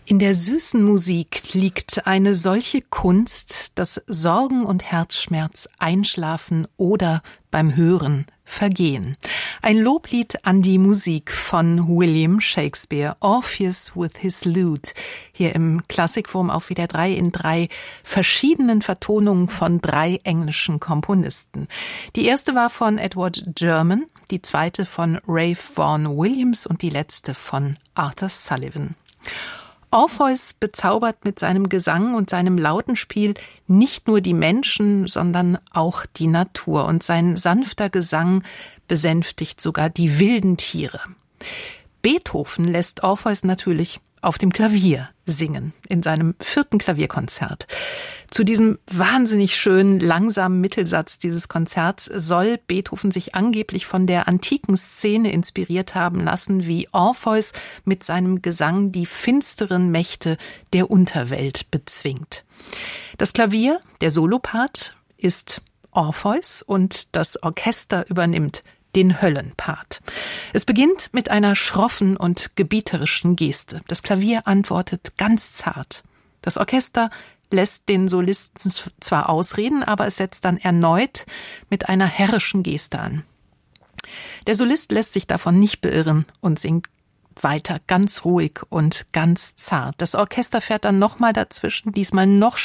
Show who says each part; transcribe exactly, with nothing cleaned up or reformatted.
Speaker 1: In der süßen Musik liegt eine solche Kunst, dass Sorgen und Herzschmerz einschlafen oder beim Hören vergehen. Ein Loblied an die Musik von William Shakespeare, Orpheus with his lute, hier im Klassikform auch wieder drei in drei verschiedenen Vertonungen von drei englischen Komponisten. Die erste war von Edward German, die zweite von Ralph Vaughan Williams und die letzte von Arthur Sullivan. Orpheus bezaubert mit seinem Gesang und seinem Lautenspiel nicht nur die Menschen, sondern auch die Natur. Und sein sanfter Gesang besänftigt sogar die wilden Tiere. Beethoven lässt Orpheus natürlich auf dem Klavier singen, in seinem vierten Klavierkonzert. Zu diesem wahnsinnig schönen, langsamen Mittelsatz dieses Konzerts soll Beethoven sich angeblich von der antiken Szene inspiriert haben lassen, wie Orpheus mit seinem Gesang die finsteren Mächte der Unterwelt bezwingt. Das Klavier, der Solopart, ist Orpheus und das Orchester übernimmt den Höllenpart. Es beginnt mit einer schroffen und gebieterischen Geste. Das Klavier antwortet ganz zart. Das Orchester lässt den Solisten zwar ausreden, aber es setzt dann erneut mit einer herrischen Geste an. Der Solist lässt sich davon nicht beirren und singt weiter ganz ruhig und ganz zart. Das Orchester fährt dann nochmal dazwischen, diesmal noch